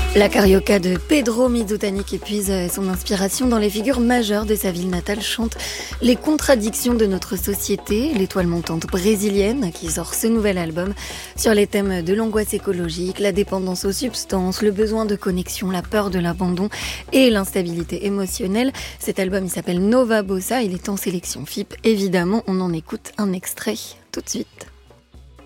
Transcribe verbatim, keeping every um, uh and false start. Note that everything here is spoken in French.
La carioca de Pedro Mizutani, qui puise son inspiration dans les figures majeures de sa ville natale, chante les contradictions de notre société. L'étoile montante brésilienne, qui sort ce nouvel album sur les thèmes de l'angoisse écologique, la dépendance aux substances, le besoin de connexion, la peur de l'abandon et l'instabilité émotionnelle. Cet album, il s'appelle Nova Bossa, il est en sélection F I P. Évidemment, on en écoute un extrait tout de suite.